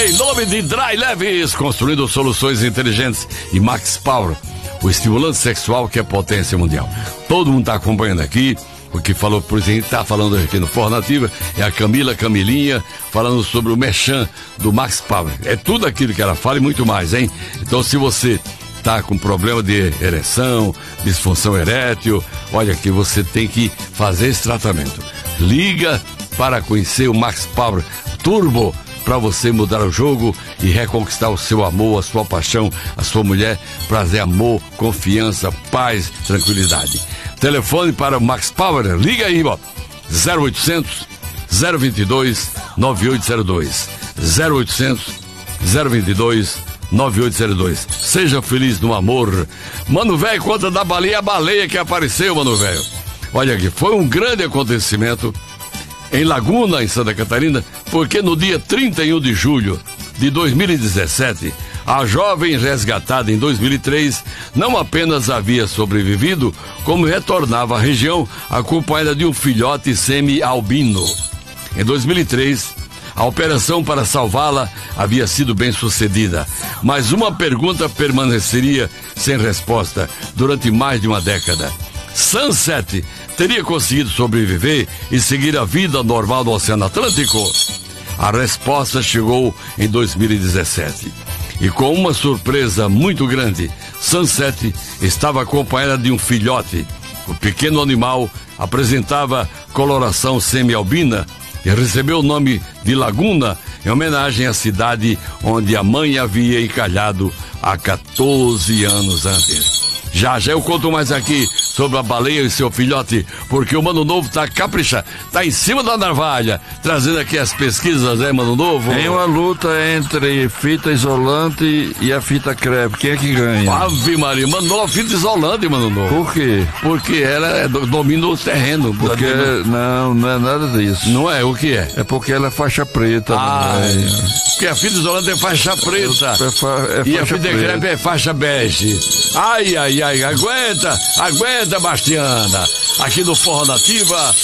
Em nome de Dry Leves, construindo soluções inteligentes, e Max Power, o estimulante sexual que é potência mundial. Todo mundo está acompanhando aqui. O que falou, por exemplo, está falando aqui no Forró Nativa é a Camilinha, falando sobre o merchan do Max Power. É tudo aquilo que ela fala e muito mais, hein? Então, se você tá com problema de ereção, disfunção erétil, olha que você tem que fazer esse tratamento. Liga para conhecer o Max Power Turbo, para você mudar o jogo e reconquistar o seu amor, a sua paixão, a sua mulher. Prazer, amor, confiança, paz, tranquilidade. Telefone para o Max Power, liga aí, ó, 0800 022 9802, 0800 022 9802. Seja feliz no amor. Mano velho, conta da baleia, a baleia que apareceu, mano velho. Olha aqui, foi um grande acontecimento em Laguna, em Santa Catarina, porque no dia 31 de julho de 2017, a jovem resgatada em 2003 não apenas havia sobrevivido, como retornava à região acompanhada de um filhote semi-albino. Em 2003, a operação para salvá-la havia sido bem sucedida, mas uma pergunta permaneceria sem resposta durante mais de uma década. Sunset teria conseguido sobreviver e seguir a vida normal no Oceano Atlântico? A resposta chegou em 2017. E com uma surpresa muito grande, Sunset estava acompanhada de um filhote. O pequeno animal apresentava coloração semi-albina e recebeu o nome de Laguna, em homenagem à cidade onde a mãe havia encalhado há 14 anos antes. Já eu conto mais aqui sobre a baleia e seu filhote, porque o Mano Novo tá caprichado, tá em cima da navalha, trazendo aqui as pesquisas, né, Mano Novo? Tem uma luta entre fita isolante e a fita crepe, quem é que ganha? Ave Maria, Mano Novo, fita isolante, Mano Novo. Por quê? Porque ela domina o terreno. Porque não é nada disso. Não é? O que é? É porque ela é faixa preta. Porque a fita isolante é faixa preta. E a fita crepe é faixa bege. Ai, aguenta, Bastiana, aqui no Forró Nativa.